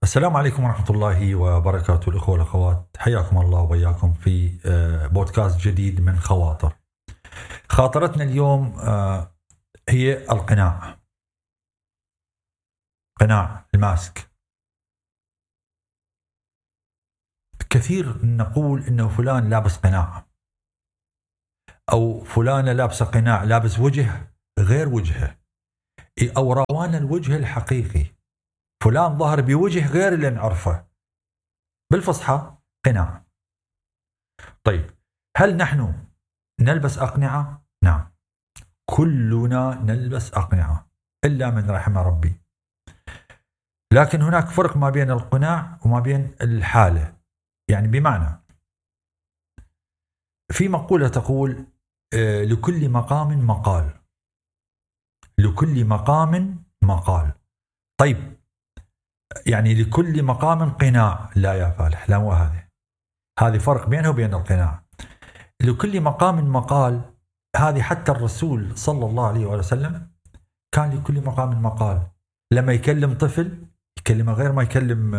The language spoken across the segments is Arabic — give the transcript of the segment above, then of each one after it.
السلام عليكم ورحمة الله وبركاته. الأخوة والأخوات، حياكم الله وبياكم في بودكاست جديد من خواطر. خاطرتنا اليوم هي القناع، قناع الماسك. كثير نقول إنه فلان لابس قناع، أو فلانة لابسة قناع، لابس وجه غير وجهه، أو روان الوجه الحقيقي. فلان ظهر بوجه غير اللي نعرفه، بالفصحى قناع. طيب، هل نحن نلبس أقنعة؟ نعم، كلنا نلبس أقنعة إلا من رحم ربي. لكن هناك فرق ما بين القناع وما بين الحالة. يعني بمعنى، في مقولة تقول لكل مقام مقال، لكل مقام مقال. طيب، يعني لكل مقام قناع؟ لا يا فالح، لا، مو هذه فرق بينه وبين القناع. لكل مقام مقال، هذه حتى الرسول صلى الله عليه وسلم كان لكل مقام مقال. لما يكلم طفل يكلمه غير ما يكلم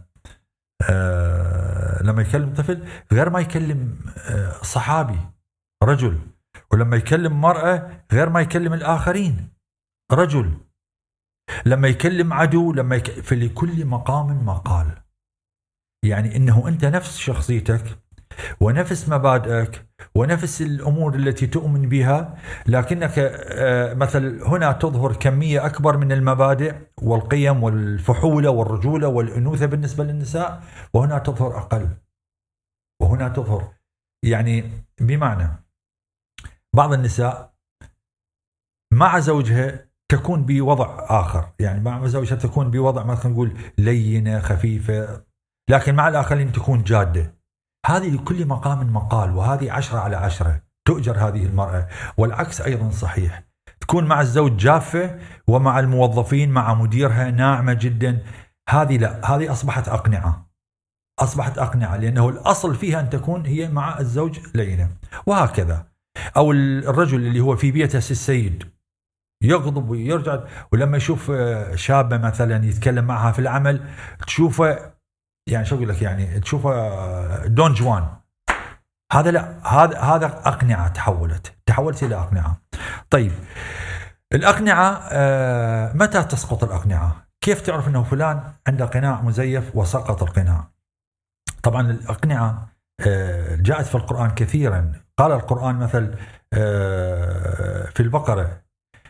لما يكلم طفل غير ما يكلم صحابي رجل، ولما يكلم مرأة غير ما يكلم الآخرين رجل، لما يكلم عدو فلكل مقام مقال. يعني إنه أنت نفس شخصيتك ونفس مبادئك ونفس الأمور التي تؤمن بها، لكنك مثل هنا تظهر كمية أكبر من المبادئ والقيم والفحولة والرجولة والأنوثة بالنسبة للنساء، وهنا تظهر أقل، وهنا تظهر. يعني بمعنى، بعض النساء مع زوجها تكون بوضع آخر، يعني مع زوجها تكون بوضع مثلا نقول لينة خفيفة، لكن مع الآخرين تكون جادة. هذه لكل مقام مقال، وهذه 10/10 تؤجر هذه المرأة. والعكس أيضا صحيح، تكون مع الزوج جافة، ومع الموظفين مع مديرها ناعمة جدا. هذه لا، هذه أصبحت أقنعة، أصبحت أقنعة، لأنه الأصل فيها أن تكون هي مع الزوج لينة، وهكذا. أو الرجل اللي هو في بيته السيد يغضب ويرجع، ولما يشوف شابة مثلا يتكلم معها في العمل تشوفه، يعني شو أقول لك، يعني تشوفه دون جوان. هذا لا، هذا أقنعة، تحولت إلى أقنعة. طيب، الأقنعة متى تسقط الأقنعة؟ كيف تعرف أنه فلان عنده قناع مزيف وسقط القناع؟ طبعا الأقنعة جاءت في القرآن كثيرا. قال القرآن مثل في البقرة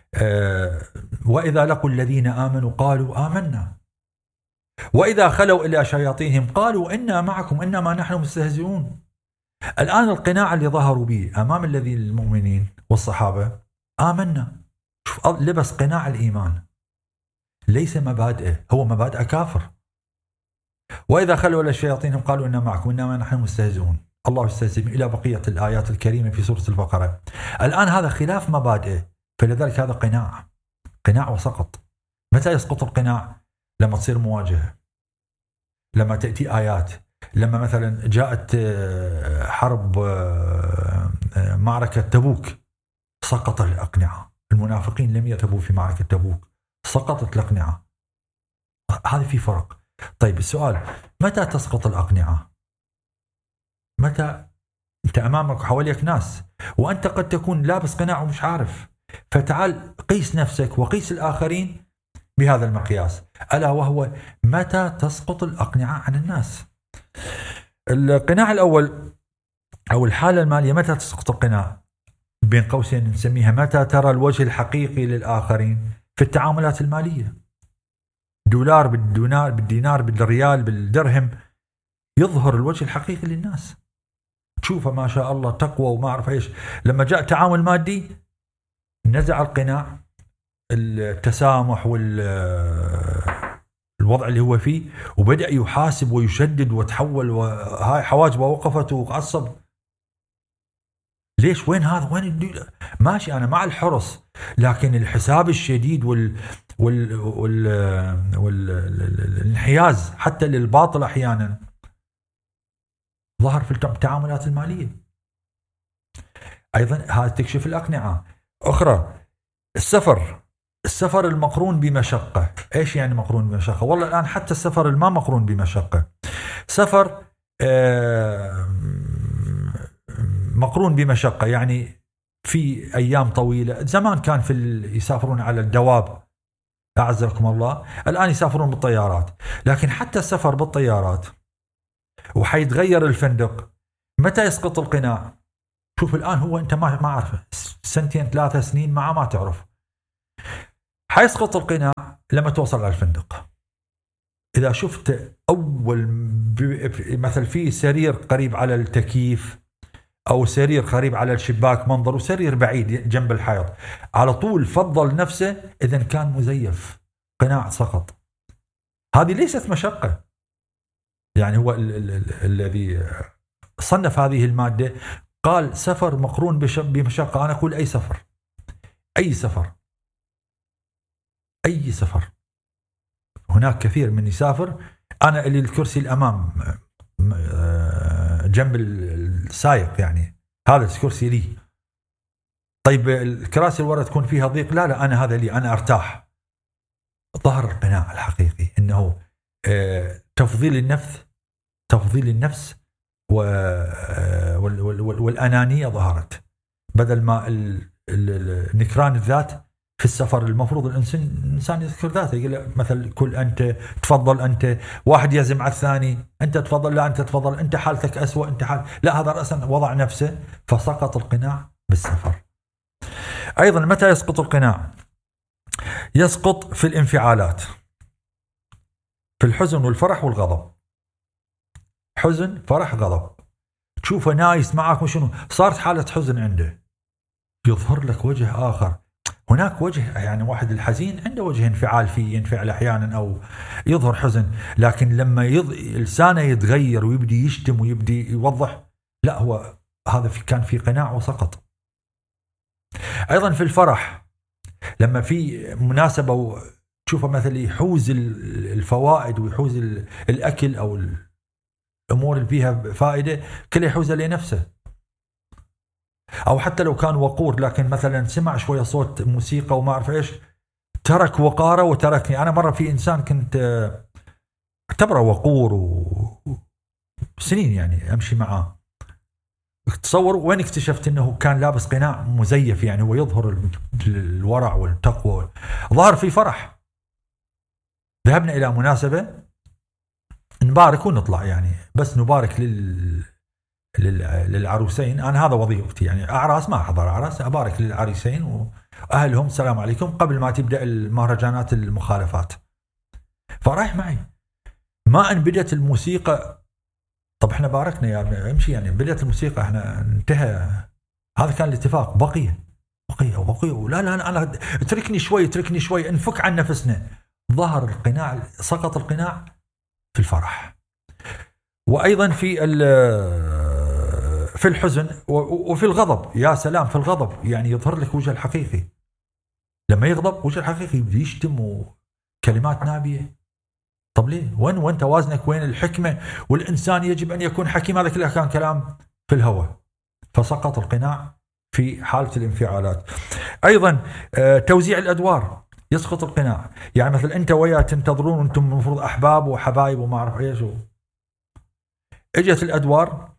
وإذا لقوا الذين آمنوا قالوا آمنا وإذا خلوا إلى شياطينهم قالوا إنا معكم إنما نحن مستهزئون. الآن القناع اللي ظهروا به أمام الذين المؤمنين والصحابة، آمنا، شوف لبس قناع الإيمان، ليس مبادئه، هو مبادئ كافر. وإذا خلوا إلى شياطينهم قالوا إنا معكم إنما نحن مستهزئون. الله يستهزئ إلى بقية الآيات الكريمة في سورة البقرة. الآن هذا خلاف مبادئه، فلذلك هذا قناع وسقط. متى يسقط القناع؟ لما تصير مواجهة، لما تأتي آيات، لما مثلا جاءت حرب معركة تبوك، سقط الأقنعة. المنافقين لم يذهبوا في معركة تبوك، سقطت الأقنعة. هذا في فرق. طيب، السؤال، متى تسقط الأقنعة؟ متى أنت أمامك حواليك ناس وأنت قد تكون لابس قناع ومش عارف، فتعال قيس نفسك وقيس الآخرين بهذا المقياس، ألا وهو متى تسقط الأقنعة عن الناس. القناع الأول أو الحالة المالية، متى تسقط القناع؟ بين قوسين نسميها متى ترى الوجه الحقيقي للآخرين في التعاملات المالية. دولار بالدينار بالريال بالدرهم، يظهر الوجه الحقيقي للناس، تشوفه ما شاء الله تقوى وما أعرف إيش. لما جاء تعامل مادي نزع القناع، التسامح والوضع اللي هو فيه، وبدأ يحاسب ويشدد وتحول، وهاي حواجبه وقفت وعصب. ليش؟ وين هذا؟ وين ماشي، أنا مع الحرص، لكن الحساب الشديد والانحياز حتى للباطل أحيانا ظهر في التعاملات المالية. أيضا هذا تكشف الأقنعة. أخرى، السفر المقرون بمشقة. إيش يعني مقرون بمشقة؟ والله الآن حتى السفر الما مقرون بمشقة. سفر مقرون بمشقة، يعني في أيام طويلة. زمان كان يسافرون على الدواب أعزكم الله، الآن يسافرون بالطيارات. لكن حتى السفر بالطيارات وحيتغير الفندق. متى يسقط القناع؟ شوف الآن هو أنت ما عارفه، 2 3 سنين ما تعرف. حيسقط القناع لما توصل على الفندق. إذا شفت أول مثل في سرير قريب على التكييف أو سرير قريب على الشباك منظر، وسرير بعيد جنب الحيط، على طول فضل نفسه إذا كان مزيف، قناع سقط. هذه ليست مشقة. يعني هو الذي صنف هذه المادة قال سفر مقرون بمشقة. أنا أقول أي سفر، أي سفر، أي سفر. هناك كثير من يسافر. أنا اللي الكرسي الأمام جنب السائق، يعني هذا الكرسي لي. طيب الكراسي الورا تكون فيها ضيق، لا أنا هذا لي، أنا أرتاح. ظهر القناع الحقيقي أنه تفضيل النفس والأنانية ظهرت، بدل ما نكران الذات. في السفر المفروض الإنسان يذكر ذاته، يقول مثل كل أنت، تفضل أنت. واحد يزم على الثاني، أنت تفضل، لا أنت تفضل، أنت حالتك أسوأ، أنت لا، هذا رأسا وضع نفسه. فسقط القناع بالسفر. أيضا متى يسقط القناع؟ يسقط في الانفعالات، في الحزن والفرح والغضب. حزن، فرح، غضب. تشوفه نايس معك وشنو، صارت حالة حزن عنده، يظهر لك وجه آخر. هناك وجه، يعني واحد الحزين عنده وجه انفعال فيه، ينفعل أحيانا أو يظهر حزن. لكن لما لسانه يتغير ويبدي يشتم ويبدي يوضح، لا، هو هذا كان في قناع وسقط. أيضا في الفرح، لما في مناسبة تشوفه مثل يحوز الفوائد ويحوز الأكل أو الأمور اللي فيها فائدة، كله يحوزها لنفسه. أو حتى لو كان وقور، لكن مثلا سمع شوية صوت موسيقى وما أعرف إيش، ترك وقاره وتركني. أنا مرة في إنسان كنت اعتبره وقور وسنين يعني أمشي معاه، تصور وين اكتشفت أنه كان لابس قناع مزيف، يعني هو يظهر الورع والتقوى. ظهر في فرح، ذهبنا إلى مناسبة نبارك ونطلع، يعني بس نبارك للعروسين. أنا هذا وظيفتي، يعني أعراس ما أحضر أعراس، أبارك للعريسين وأهلهم، السلام عليكم، قبل ما تبدأ المهرجانات المخالفات. فرايح معي، ما أن بدأت الموسيقى، طب احنا باركنا يا امشي، يعني بدأت الموسيقى احنا انتهى، هذا كان الاتفاق. بقي لا أنا اتركني شوي انفك عن نفسنا. ظهر القناع، سقط القناع في الفرح. وأيضا في الحزن وفي الغضب. يا سلام، في الغضب يعني يظهر لك وجه الحقيقي. لما يغضب وجه الحقيقي يشتم كلمات نابية. طب ليه؟ وين توازنك؟ وين الحكمة؟ والإنسان يجب أن يكون حكيم. هذا كله كان كلام في الهوى. فسقط القناع في حالة الانفعالات. أيضا توزيع الأدوار، يسقط القناع. يعني مثل أنت وياه تنتظرون وأنتم المفروض أحباب وحبايب وما أعرف إيش، اجت الأدوار،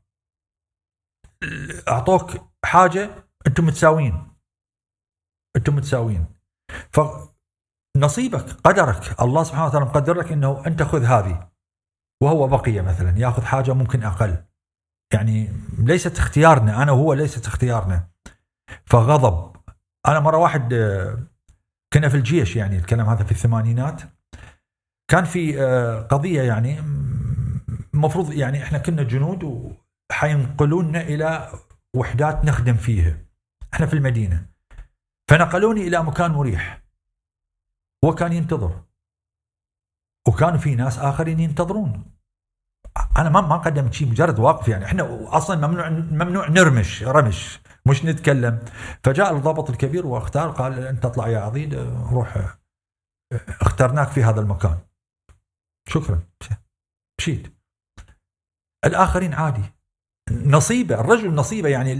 أعطوك حاجة، أنتم متساوين. فنصيبك، قدرك، الله سبحانه وتعالى مقدر لك أنه أنت خذ هذه، وهو بقية مثلا يأخذ حاجة ممكن أقل. يعني ليست اختيارنا، أنا وهو ليست اختيارنا. فغضب. أنا مرة واحد كنا في الجيش، يعني الكلام هذا في الثمانينات، كان في قضية، يعني المفروض يعني احنا كنا جنود وحينقلوننا إلى وحدات نخدم فيها، احنا في المدينة. فنقلوني إلى مكان مريح، وكان ينتظر، وكانوا في ناس آخرين ينتظرون. أنا ما قدمت شيء، مجرد واقف. يعني احنا أصلا ممنوع رمش مش نتكلم. فجاء الضابط الكبير واختار، قال أنت اطلع يا عضيد، روح، اخترناك في هذا المكان، شكرا، مشيت. الآخرين عادي، نصيبه، الرجل نصيبه، يعني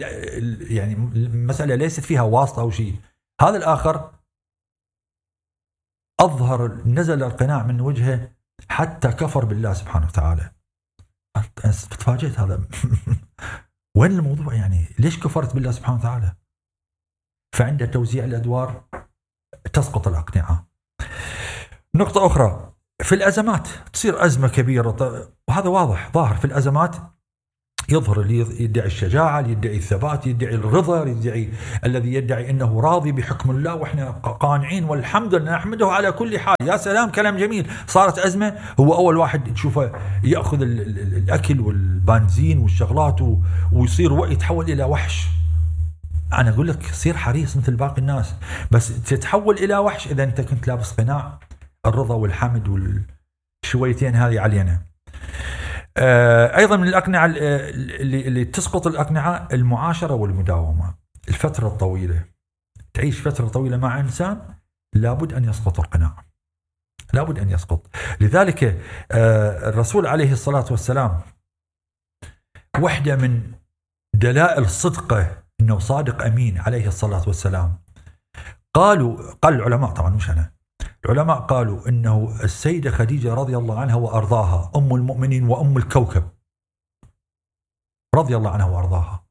المسألة ليست فيها واسطة أو شيء. هذا الآخر نزل القناع من وجهه حتى كفر بالله سبحانه وتعالى. أنا تفاجئت هذا وين الموضوع يعني؟ ليش كفرت بالله سبحانه وتعالى؟ فعند توزيع الأدوار تسقط الأقنعة. نقطة أخرى، في الأزمات تصير أزمة كبيرة، وهذا واضح ظاهر في الأزمات، يظهر اللي يدعي الشجاعة، اللي يدعي الثبات، يدعي الرضا، يدعي الذي يدعي أنه راضي بحكم الله وإحنا قانعين والحمد لله نحمده على كل حال. يا سلام، كلام جميل. صارت أزمة، هو أول واحد تشوفه يأخذ الأكل والبنزين والشغلات ويصير يتحول إلى وحش. أنا أقول لك صير حريص مثل باقي الناس، بس تتحول إلى وحش إذا أنت كنت لابس قناع الرضا والحمد والشويتين هذه علينا. أيضا من الأقنعة اللي تسقط الأقنعة المعاشرة والمداومة. الفترة الطويلة، تعيش فترة طويلة مع إنسان لابد أن يسقط القناع، لابد أن يسقط. لذلك الرسول عليه الصلاة والسلام واحدة من دلائل صدقه أنه صادق أمين عليه الصلاة والسلام، قال العلماء، طبعا مش أنا، العلماء قالوا إنه السيدة خديجة رضي الله عنها وأرضاها أم المؤمنين وأم الكوكب رضي الله عنها وأرضاها،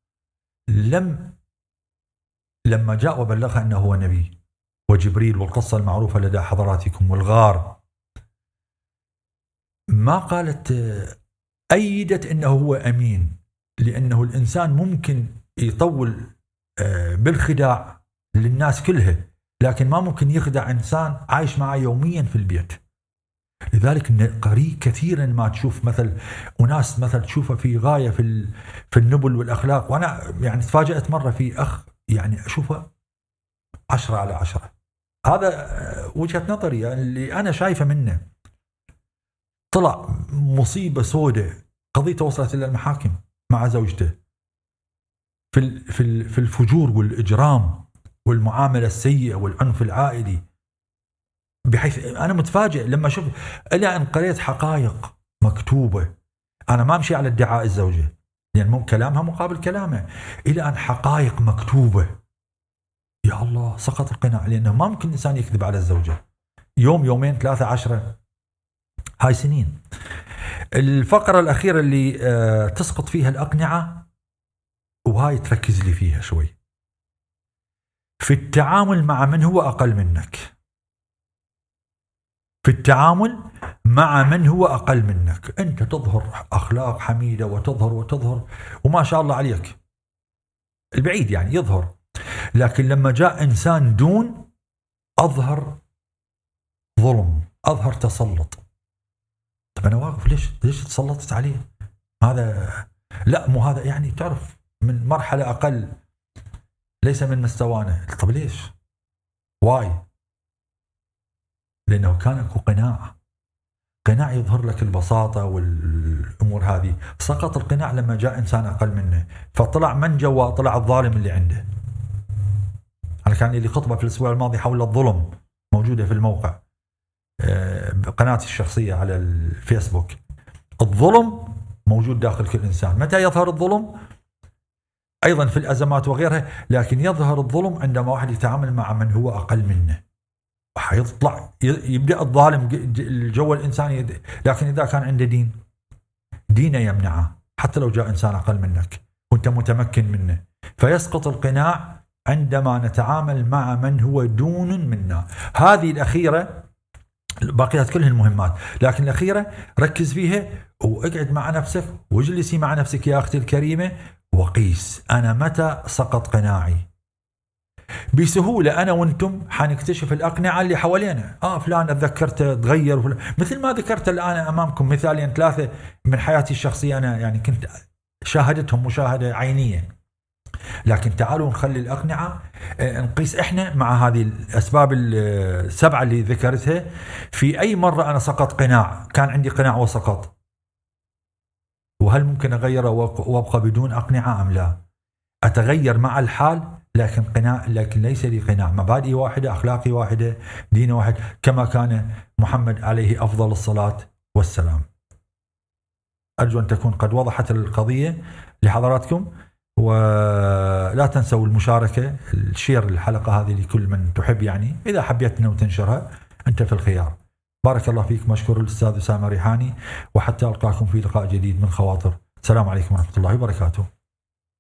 لما جاء وبلغها أنه هو نبي وجبريل والقصة المعروفة لدى حضراتكم والغار، ما قالت أيدت أنه هو أمين، لأنه الإنسان ممكن يطول بالخداع للناس كلها، لكن ما ممكن يخدع إنسان عايش معه يوميا في البيت. لذلك قريب كثيرا ما تشوف مثل وناس مثل تشوفه في غاية في النبل والأخلاق. وأنا يعني تفاجأت مرة في أخ يعني أشوفه 10/10. هذا وجهة نظري يعني اللي أنا شايفه منه. طلع مصيبة سوداء، قضيته وصلت إلى المحاكم مع زوجته في الفجور والإجرام والمعاملة السيئة والعنف العائلي، بحيث أنا متفاجئ لما شوف إلى أن قريت حقائق مكتوبة. أنا ما أمشي على ادعاء الزوجة لأن كلامها مقابل كلامه، إلى أن حقائق مكتوبة. يا الله، سقط القناع، لأنه ما ممكن الإنسان يكذب على الزوجة يوم 2-3-10، هاي سنين. الفقرة الأخيرة اللي تسقط فيها الأقنعة، وهاي تركز لي فيها شوي، في التعامل مع من هو أقل منك. في التعامل مع من هو أقل منك، أنت تظهر أخلاق حميدة وتظهر وما شاء الله عليك، البعيد يعني يظهر، لكن لما جاء إنسان دون أظهر ظلم، أظهر تسلط. طب أنا واقف ليش تسلطت عليه؟ هذا لا، مو هذا يعني تعرف من مرحلة أقل، ليس من مستوانا. طب ليش؟ واي؟ لأنه كان اكو قناع يظهر لك البساطة والأمور هذه. سقط القناع لما جاء إنسان أقل منه، فطلع من جوا، طلع الظالم اللي عنده. أنا كان لي خطبة في الأسبوع الماضي حول الظلم، موجودة في الموقع بقناتي الشخصية على الفيسبوك. الظلم موجود داخل كل إنسان. متى يظهر الظلم؟ أيضا في الأزمات وغيرها، لكن يظهر الظلم عندما واحد يتعامل مع من هو أقل منه، حيطلع يبدأ الظالم جوا الإنسان. لكن إذا كان عنده دينه يمنعه، حتى لو جاء إنسان أقل منك وأنت متمكن منه. فيسقط القناع عندما نتعامل مع من هو دون منا. هذه الأخيرة، باقيات كلها مهمات، لكن الأخيرة ركز فيها واقعد مع نفسك واجلسي مع نفسك يا أختي الكريمة وقيس أنا متى سقط قناعي. بسهولة أنا وأنتم حنكتشف الأقنعة اللي حوالينا. فلان أتذكرته تغير، مثل ما ذكرت الآن أمامكم مثالين 3 من حياتي الشخصية، أنا يعني كنت شاهدتهم مشاهدة عينية. لكن تعالوا نخلي الأقنعة نقيس إحنا مع هذه الأسباب ال7 اللي ذكرتها. في أي مرة أنا سقط قناع، كان عندي قناع وسقط، وهل ممكن أغيره وأبقى بدون أقنعة أم لا؟ أتغير مع الحال، لكن ليس لي قناع. مبادئ واحدة، أخلاقي واحدة، دين واحد، كما كان محمد عليه أفضل الصلاة والسلام. أرجو أن تكون قد وضحت القضية لحضراتكم، ولا تنسوا المشاركة، الشير الحلقة هذه لكل من تحب، يعني إذا حبيتنا وتنشرها أنت في الخيار. بارك الله فيك. مشكور الأستاذ أسامة ريحاني، وحتى ألقاكم في لقاء جديد من خواطر. السلام عليكم ورحمة الله وبركاته.